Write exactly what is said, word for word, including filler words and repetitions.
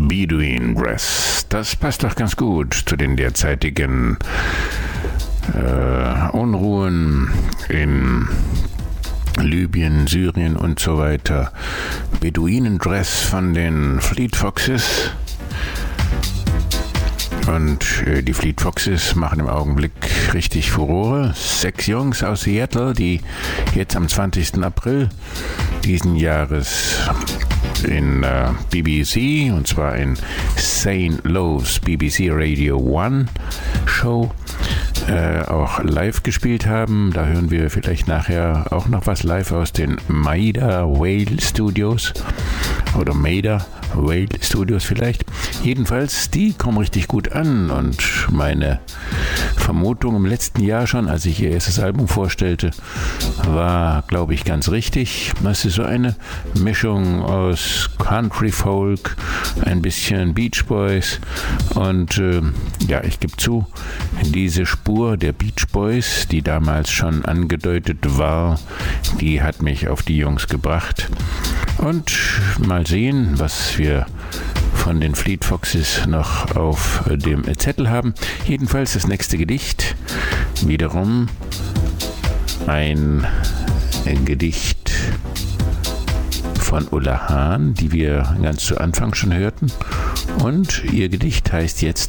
Bedouin Dress. Das passt doch ganz gut zu den derzeitigen äh, Unruhen in Libyen, Syrien und so weiter. Beduinendress von den Fleet Foxes. Und äh, die Fleet Foxes machen im Augenblick richtig Furore. Sechs Jungs aus Seattle, die jetzt am zwanzigsten April diesen Jahres in äh, B B C, und zwar in Saint Lowe's B B C Radio One Show, äh, auch live gespielt haben. Da hören wir vielleicht nachher auch noch was live aus den Maida Vale Studios oder Maida Vale Studios vielleicht. Jedenfalls, die kommen richtig gut an, und meine Vermutung im letzten Jahr schon, als ich ihr erstes Album vorstellte, war, glaube ich, ganz richtig. Das ist so eine Mischung aus Country Folk, ein bisschen Beach Boys, und äh, ja, ich gebe zu, diese Spur der Beach Boys, die damals schon angedeutet war, die hat mich auf die Jungs gebracht. Und mal sehen, was wir von den Fleet Foxes noch auf dem Zettel haben. Jedenfalls das nächste Gedicht, wiederum ein, ein Gedicht von Ulla Hahn, die wir ganz zu Anfang schon hörten. Und ihr Gedicht heißt jetzt